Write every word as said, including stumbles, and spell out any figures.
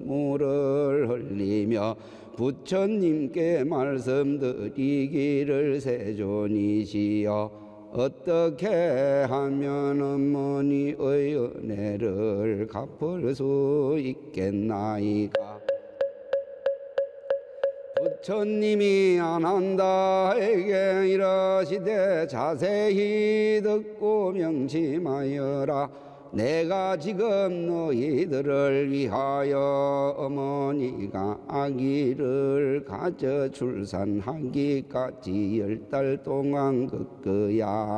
눈물을 흘리며 부처님께 말씀드리기를 세존이시여 어떻게 하면 어머니의 은혜를 갚을 수 있겠나이까. 부처님이 아난다에게 이러시되 자세히 듣고 명심하여라. 내가 지금 너희들을 위하여 어머니가 아기를 가져 출산하기까지 열 달 동안 그 거야.